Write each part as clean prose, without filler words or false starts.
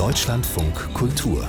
Deutschlandfunk Kultur.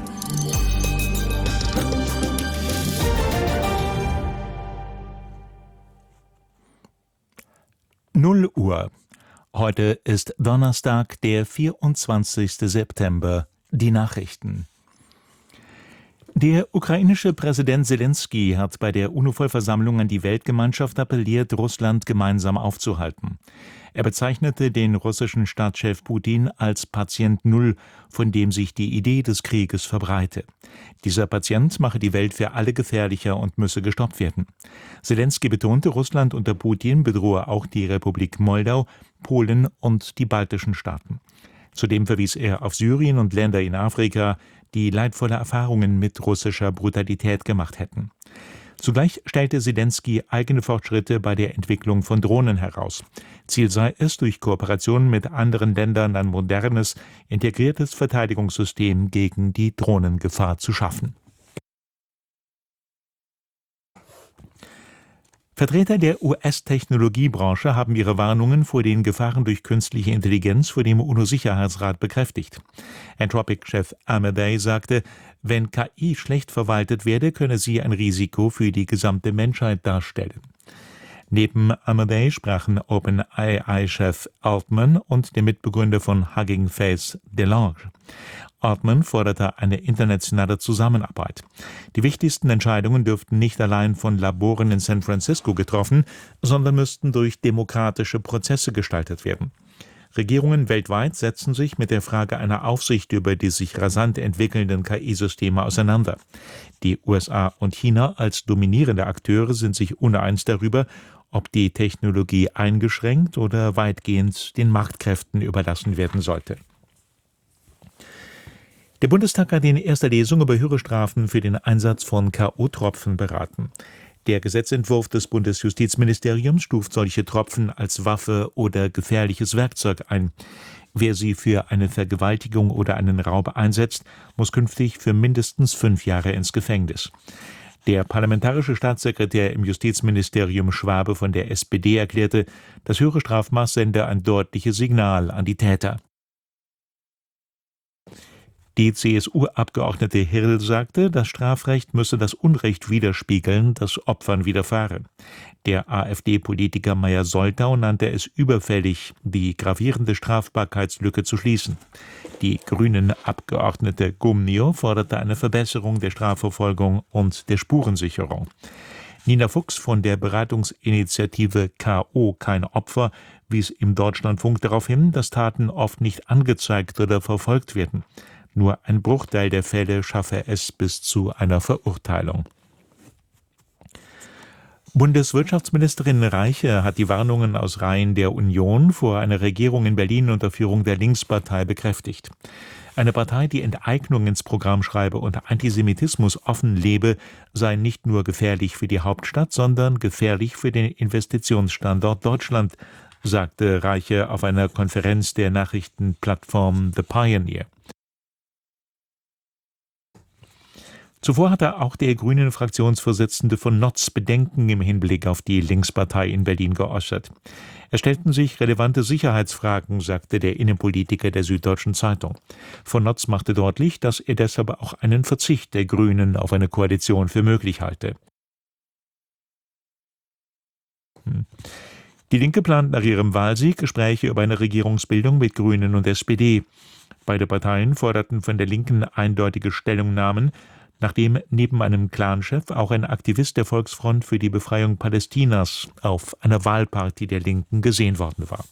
Null Uhr. Heute ist Donnerstag, der 24. September. Die Nachrichten. Der ukrainische Präsident Selenskyj hat bei der UNO-Vollversammlung an die Weltgemeinschaft appelliert, Russland gemeinsam aufzuhalten. Er bezeichnete den russischen Staatschef Putin als Patient Null, von dem sich die Idee des Krieges verbreite. Dieser Patient mache die Welt für alle gefährlicher und müsse gestoppt werden. Selenskyj betonte, Russland unter Putin bedrohe auch die Republik Moldau, Polen und die baltischen Staaten. Zudem verwies er auf Syrien und Länder in Afrika, die leidvolle Erfahrungen mit russischer Brutalität gemacht hätten. Zugleich stellte Selenskyj eigene Fortschritte bei der Entwicklung von Drohnen heraus. Ziel sei es, durch Kooperation mit anderen Ländern ein modernes, integriertes Verteidigungssystem gegen die Drohnengefahr zu schaffen. Vertreter der US-Technologiebranche haben ihre Warnungen vor den Gefahren durch künstliche Intelligenz vor dem UNO-Sicherheitsrat bekräftigt. Anthropic-Chef Amadei sagte, wenn KI schlecht verwaltet werde, könne sie ein Risiko für die gesamte Menschheit darstellen. Neben Amadei sprachen OpenAI-Chef Altman und der Mitbegründer von Hugging Face Delange. Altman forderte eine internationale Zusammenarbeit. Die wichtigsten Entscheidungen dürften nicht allein von Laboren in San Francisco getroffen, sondern müssten durch demokratische Prozesse gestaltet werden. Regierungen weltweit setzen sich mit der Frage einer Aufsicht über die sich rasant entwickelnden KI-Systeme auseinander. Die USA und China als dominierende Akteure sind sich uneins darüber, ob die Technologie eingeschränkt oder weitgehend den Machtkräften überlassen werden sollte. Der Bundestag hat in erster Lesung über höhere Strafen für den Einsatz von K.O.-Tropfen beraten. Der Gesetzentwurf des Bundesjustizministeriums stuft solche Tropfen als Waffe oder gefährliches Werkzeug ein. Wer sie für eine Vergewaltigung oder einen Raub einsetzt, muss künftig für mindestens 5 Jahre ins Gefängnis. Der parlamentarische Staatssekretär im Justizministerium Schwabe von der SPD erklärte, das höhere Strafmaß sende ein deutliches Signal an die Täter. Die CSU-Abgeordnete Hirl sagte, das Strafrecht müsse das Unrecht widerspiegeln, das Opfern widerfahre. Der AfD-Politiker Meyer-Soltau nannte es überfällig, die gravierende Strafbarkeitslücke zu schließen. Die Grünen-Abgeordnete Gumnio forderte eine Verbesserung der Strafverfolgung und der Spurensicherung. Nina Fuchs von der Beratungsinitiative K.O. kein Opfer wies im Deutschlandfunk darauf hin, dass Taten oft nicht angezeigt oder verfolgt werden. Nur ein Bruchteil der Fälle schaffe es bis zu einer Verurteilung. Bundeswirtschaftsministerin Reiche hat die Warnungen aus Reihen der Union vor einer Regierung in Berlin unter Führung der Linkspartei bekräftigt. Eine Partei, die Enteignung ins Programm schreibe und Antisemitismus offen lebe, sei nicht nur gefährlich für die Hauptstadt, sondern gefährlich für den Investitionsstandort Deutschland, sagte Reiche auf einer Konferenz der Nachrichtenplattform The Pioneer. Zuvor hatte auch der Grünen-Fraktionsvorsitzende von Notz Bedenken im Hinblick auf die Linkspartei in Berlin geäußert. Es stellten sich relevante Sicherheitsfragen, sagte der Innenpolitiker der Süddeutschen Zeitung. Von Notz machte deutlich, dass er deshalb auch einen Verzicht der Grünen auf eine Koalition für möglich halte. Die Linke plant nach ihrem Wahlsieg Gespräche über eine Regierungsbildung mit Grünen und SPD. Beide Parteien forderten von der Linken eindeutige Stellungnahmen, nachdem neben einem Clanchef auch ein Aktivist der Volksfront für die Befreiung Palästinas auf einer Wahlparty der Linken gesehen worden war.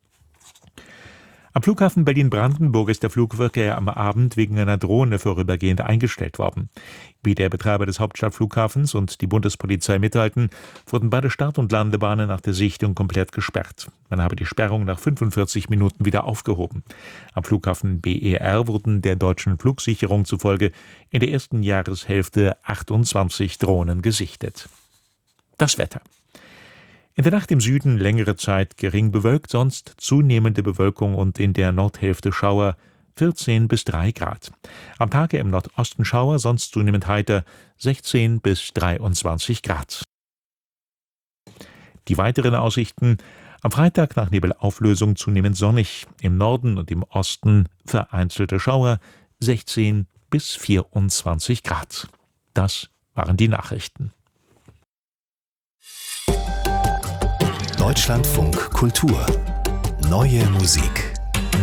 Am Flughafen Berlin-Brandenburg ist der Flugverkehr am Abend wegen einer Drohne vorübergehend eingestellt worden. Wie der Betreiber des Hauptstadtflughafens und die Bundespolizei mitteilten, wurden beide Start- und Landebahnen nach der Sichtung komplett gesperrt. Man habe die Sperrung nach 45 Minuten wieder aufgehoben. Am Flughafen BER wurden der deutschen Flugsicherung zufolge in der ersten Jahreshälfte 28 Drohnen gesichtet. Das Wetter. In der Nacht im Süden längere Zeit gering bewölkt, sonst zunehmende Bewölkung und in der Nordhälfte Schauer, 14 bis 3 Grad. Am Tage im Nordosten Schauer, sonst zunehmend heiter, 16 bis 23 Grad. Die weiteren Aussichten: Am Freitag nach Nebelauflösung zunehmend sonnig, im Norden und im Osten vereinzelte Schauer, 16 bis 24 Grad. Das waren die Nachrichten. Deutschlandfunk Kultur. Neue Musik.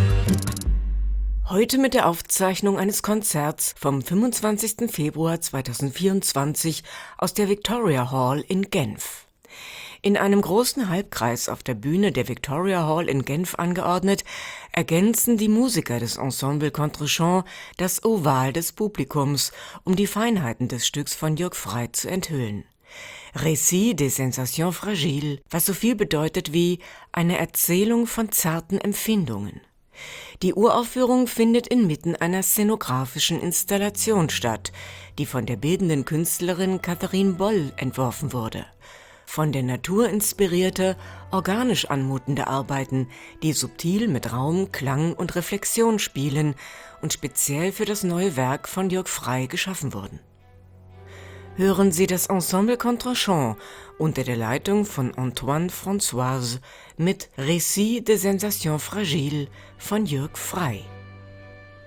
Heute mit der Aufzeichnung eines Konzerts vom 25. Februar 2024 aus der Victoria Hall in Genf. In einem großen Halbkreis auf der Bühne der Victoria Hall in Genf angeordnet, ergänzen die Musiker des Ensemble Contrechamp das Oval des Publikums, um die Feinheiten des Stücks von Jörg Frey zu enthüllen. Récit des sensations fragiles, was so viel bedeutet wie eine Erzählung von zarten Empfindungen. Die Uraufführung findet inmitten einer szenografischen Installation statt, die von der bildenden Künstlerin Catherine Boll entworfen wurde. Von der Natur inspirierte, organisch anmutende Arbeiten, die subtil mit Raum, Klang und Reflexion spielen und speziell für das neue Werk von Jörg Frey geschaffen wurden. Hören Sie das Ensemble Contrechamp unter der Leitung von Antoine Françoise mit Récit des sensations fragiles von Jörg Frey.